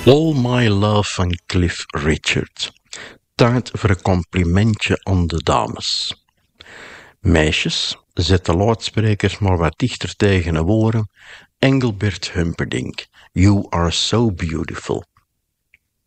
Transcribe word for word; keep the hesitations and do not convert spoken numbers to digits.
All My Love van Cliff Richard. Tijd voor een complimentje aan de dames. Meisjes, zet de luidsprekers maar wat dichter tegen de oren. Engelbert Humperdinck, You are so beautiful.